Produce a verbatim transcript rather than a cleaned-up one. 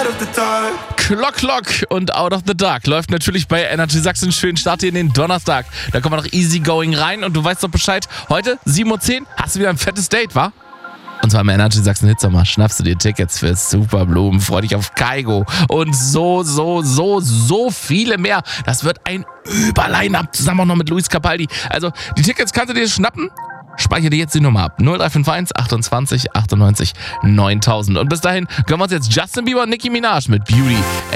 Clock Clock und Out of the Dark läuft natürlich bei Energy Sachsen. Schönen Start hier in den Donnerstag. Da kommen wir noch easy going rein und du weißt doch Bescheid. Heute, sieben Uhr zehn, hast du wieder ein fettes Date, wa? Und zwar im Energy Sachsen Hitsommer schnappst du dir Tickets für Superblumen, freu dich auf Kaigo und so, so, so, so viele mehr. Das wird ein Überline-Up, zusammen auch noch mit Luis Capaldi. Also die Tickets kannst du dir schnappen. Speichere dir jetzt die Nummer ab. null drei fünf eins achtundzwanzig achtundneunzig neuntausend. Und bis dahin gönnen wir uns jetzt Justin Bieber und Nicki Minaj mit Beauty.